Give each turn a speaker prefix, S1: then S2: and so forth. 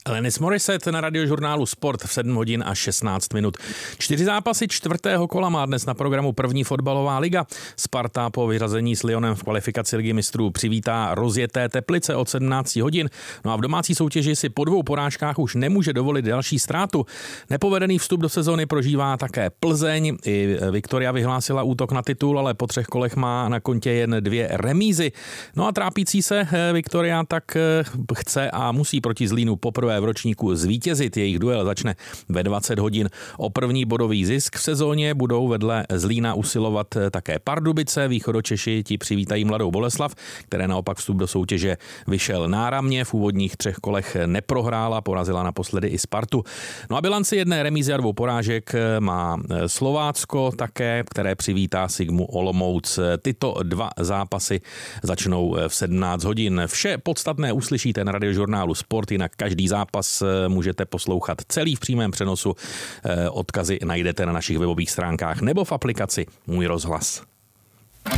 S1: Alanis Morissette na Radiožurnálu Sport v 7 hodin a 16 minut. 4 zápasy čtvrtého kola má dnes na programu první fotbalová liga. Sparta po vyřazení s Lyonem v kvalifikaci Ligy mistrů přivítá rozjeté Teplice od 17 hodin. No a v domácí soutěži si po 2 porážkách už nemůže dovolit další ztrátu. Nepovedený vstup do sezóny prožívá také Plzeň. I Viktoria vyhlásila útok na titul, ale po 3 kolech má na kontě jen 2 remízy. No a trápící se Viktoria tak chce a musí proti Zlínu poprvé v ročníku zvítězit. Jejich duel začne ve 20 hodin. O první bodový zisk v sezóně budou vedle Zlína usilovat také Pardubice. Východočeši ti přivítají Mladou Boleslav, které naopak vstup do soutěže vyšel náramně. V úvodních 3 kolech neprohrála, porazila naposledy i Spartu. No a bilanci 1 remízy a 2 porážek má Slovácko také, které přivítá Sigmu Olomouc. Tyto 2 zápasy začnou v 17 hodin. Vše podstatné uslyšíte na Radiožurnálu Sport, jinak každý zápas můžete poslouchat celý v přímém přenosu. Odkazy najdete na našich webových stránkách nebo v aplikaci Můj rozhlas.